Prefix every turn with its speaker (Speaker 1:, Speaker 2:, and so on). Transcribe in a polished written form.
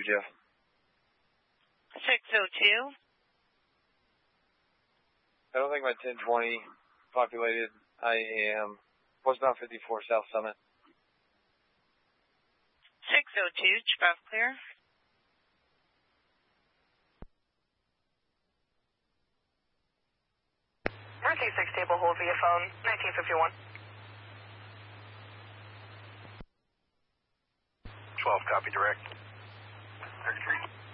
Speaker 1: Jeff.
Speaker 2: 602.
Speaker 1: I don't think my 1020 populated. I am westbound 54 South Summit.
Speaker 2: 602, Chief clear.
Speaker 3: 126 table, hold via phone, 1951.
Speaker 4: 12, copy direct. 33.